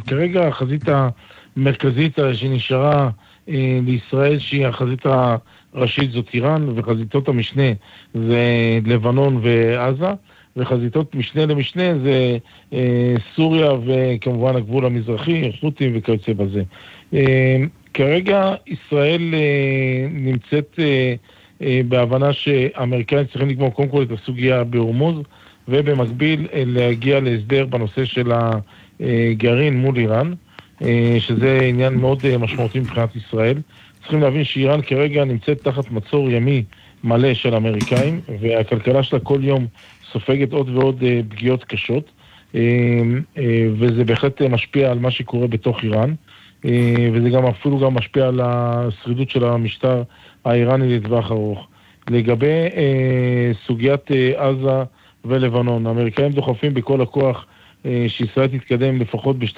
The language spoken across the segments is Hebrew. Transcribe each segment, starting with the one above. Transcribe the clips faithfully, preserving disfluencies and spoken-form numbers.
כרגע החזית המרכזית שנשארה אה, לישראל, שהיא החזית הראשית, זאת איראן, וחזיתות המשנה זה לבנון ועזה, וחזיתות משנה למשנה זה אה, סוריה וכמובן הגבול המזרחי, חות'ים וכיוצא בזה. אה, כרגע ישראל אה, נמצאת אה, אה, בהבנה שהאמריקאים צריכים לגמור קודם כל את הסוגיה בהורמוז, ובמקביל אה, להגיע להסדר בנושא של הגרעין מול איראן, אה, שזה עניין מאוד אה, משמעותי מבחינת ישראל. צריכים להבין שאיראן כרגע נמצאת תחת מצור ימי מלא של אמריקאים, והכלכלה שלה כל יום סופגת עוד ועוד אה, פגיעות קשות, אה, אה, וזה בהחלט משפיע על מה שקורה בתוך איראן, אה, וזה גם אפילו גם משפיע על השרידות של המשטר האיראני לטווח ארוך. לגבי אה, סוגיית אה, עזה ולבנון, האמריקאים דוחפים בכל הכוח אה, שישראל תתקדם לפחות בשתי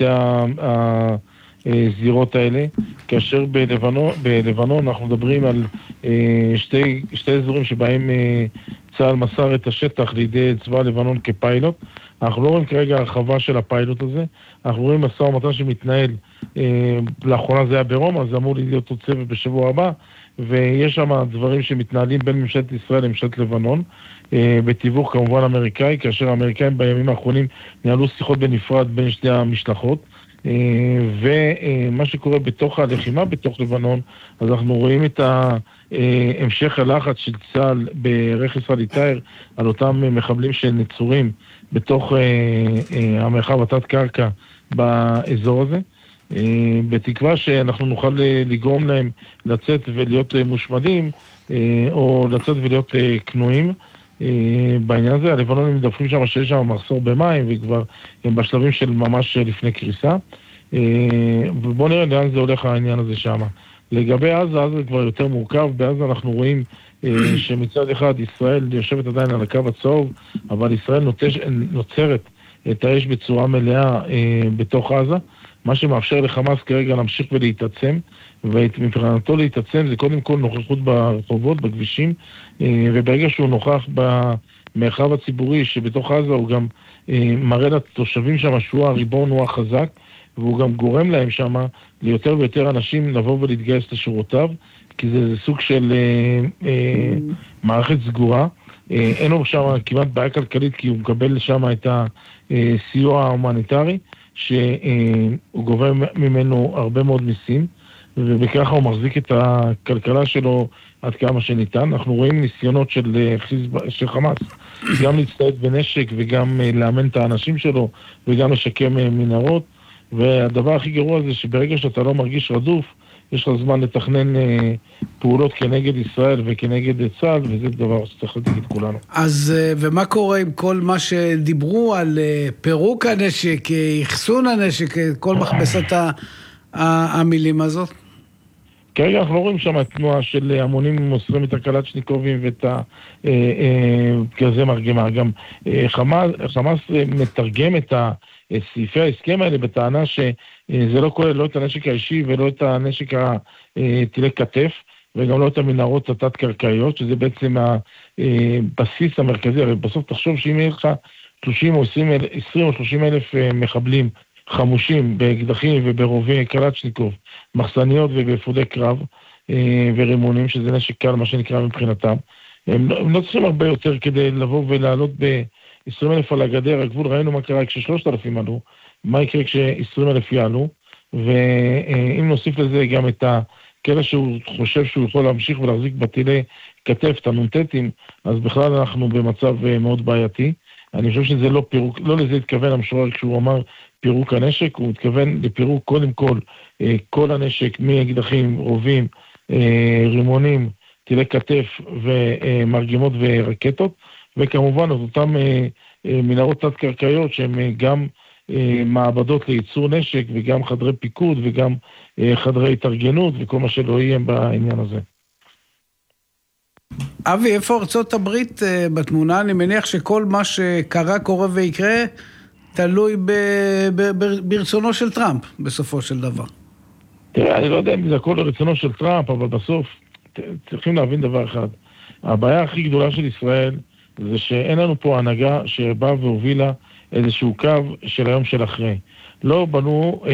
הזירות האלה, כאשר בלבנון, בלבנון אנחנו מדברים על אה, שתי, שתי אזורים שבהם אה, צה"ל מסר את השטח לידי צבא לבנון כפיילוט. אנחנו לא רואים כרגע הרחבה של הפיילוט הזה, אנחנו רואים משא ומתן שמתנהל, אה, לאחרונה זה היה ברומא, זה אמור להיות עוד צוות בשבוע הבא, ויש שם דברים שמתנהלים בין ממשלת ישראל לממשלת לבנון, אה, בתיווך כמובן אמריקאי, כאשר האמריקאים בימים האחרונים ניהלו שיחות בנפרד בין שתי המשלחות, אה, ומה שקורה בתוך הלחימה בתוך לבנון, אז אנחנו רואים את ה... המשך הלחץ של צה"ל ברכס הליטאיר על אותם מחבלים שנצורים בתוך המרחב התת קרקע באזור הזה, בתקווה שאנחנו נוכל לגרום להם לצאת ולהיות מושמדים או לצאת ולהיות כנועים. בעניין הזה הלבנונים מדווחים שם שיש שם מחסור במים וכבר הם בשלבים של ממש לפני קריסה, ובואו נראה לאן זה הולך העניין הזה שם. לגבי עזה, עזה כבר יותר מורכב. בעזה אנחנו רואים אה, שמצד אחד ישראל יושבת עדיין על הקו הצהוב, אבל ישראל נוטש, נוצרת את האש בצורה מלאה אה, בתוך עזה, מה שמאפשר לחמאס כרגע להמשיך ולהתעצם, ומבחינתו להתעצם זה קודם כל נוכחות ברחובות, בכבישים, אה, וברגע שהוא נוכח במרחב הציבורי שבתוך עזה הוא גם אה, מראה לתושבים שם שהוא הריבון, הוא החזק, והוא גם גורם להם שם ליותר ויותר אנשים לבוא ולהתגייס לשירותיו, כי זה, זה סוג של אה, אה, מערכת סגורה. אה, אין לו שם כמעט בעיה כלכלית, כי הוא מקבל שם את הסיוע ההומניטרי, שהוא גובה ממנו הרבה מאוד מיסים, ובככה הוא מחזיק את הכלכלה שלו עד כמה שניתן. אנחנו רואים ניסיונות של, של חמאס, גם להצטייד בנשק וגם לאמן את האנשים שלו, וגם לשקם מנהרות. והדבר הכי גרוע זה שברגע שאתה לא מרגיש רדוף, יש לך זמן לתכנן אה, פעולות כנגד ישראל וכנגד צה"ל, וזה דבר שצריך להגיד כולנו. אז ומה קורה עם כל מה שדיברו על אה, פירוק הנשק, אחסון הנשק, כל מכבסת המילים הזאת? כרגע אנחנו לא רואים שם תנועה של המונים מוסרים את הקלצ'ניקובים ואת הגזי מרגמה. גם אה, חמאס, חמאס מתרגם את ה... סעיפי ההסכם האלה בטענה שזה לא כולל לא את הנשק האישי ולא את הנשק הטילי כתף וגם לא את המנהרות התת-קרקעיות, שזה בעצם הבסיס המרכזי. הרי בסוף תחשוב שאם יהיה לך שלושים או עשרים או שלושים אלף מחבלים חמושים באקדחים וברובי קלצ'ניקוב, מחסניות ובאפודי קרב ורימונים, שזה נשק קל מה שנקרא מבחינתם, הם לא, הם לא צריכים הרבה יותר כדי לבוא ולעלות ב... עשרים אלף על הגדר, הגבול. ראינו מה קרה כש-שלושת אלפים עלו, מה יקרה כש-עשרים אלף יעלו, ואם נוסיף לזה גם את הכאלה שהוא חושב שהוא יכול להמשיך ולהחזיק בטילי כתף, את הנונטטים, אז בכלל אנחנו במצב מאוד בעייתי. אני חושב שזה לא פירוק, לא לזה התכוון המשורר כשהוא אמר פירוק הנשק, הוא התכוון לפירוק קודם כל כל הנשק, מאקדחים, רובים, רימונים, טילי כתף ומרגמות ורקטות, וכמובן את אותם מנהרות תת-קרקעיות שהן גם מעבדות לייצור נשק וגם חדרי פיקוד וגם חדרי התארגנות וכל מה שלא יהיה בעניין הזה. אבי, איפה ארצות הברית בתמונה? אני מניח שכל מה שקרה, קורה ויקרה תלוי ב- ב- ב- ברצונו של טראמפ בסופו של דבר. תראה, אני לא יודע אם זה הכל רצונו של טראמפ, אבל בסוף צריכים להבין דבר אחד. הבעיה הכי גדולה של ישראל זה שאין לנו פה הנהגה שבאה והובילה איזשהו קו של היום של אחרי. לא בנו